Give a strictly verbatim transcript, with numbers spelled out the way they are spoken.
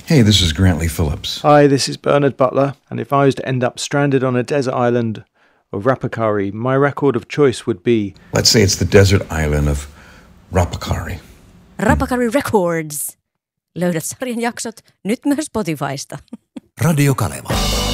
Hey, this is Grantley Phillips. Hi, this is Bernard Butler, and if I was to end up stranded on a desert island of Rapakari, my record of choice would be... Let's say it's the desert island of Rapakari. Rapakari Records. Löydät sarjan jaksot nyt myös Spotifysta. Radio Kaleva.